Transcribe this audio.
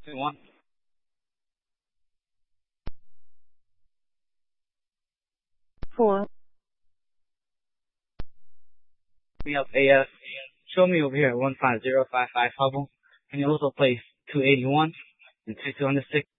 1. Four. We have AF. Show me over here 15055 Hubble. And you also place 281 and 2206